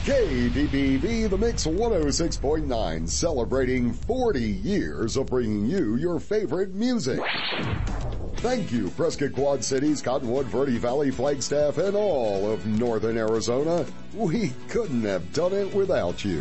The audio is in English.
KPPV The Mix 106.9, celebrating 40 years of bringing you your favorite music. Thank you, Prescott Quad Cities, Cottonwood, Verde Valley, Flagstaff, and all of northern Arizona. We couldn't have done it without you.